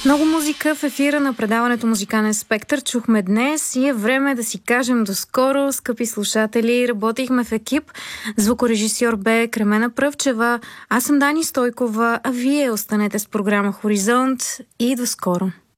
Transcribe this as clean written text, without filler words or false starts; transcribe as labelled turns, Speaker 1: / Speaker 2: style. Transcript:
Speaker 1: Много музика в ефира на предаването Музикален спектър чухме днес и е време да си кажем до скоро, скъпи слушатели. Работихме в екип. Звукорежисьор бе Кремена Пръвчева. Аз съм Дани Стойкова, а вие останете с програма Хоризонт и до скоро.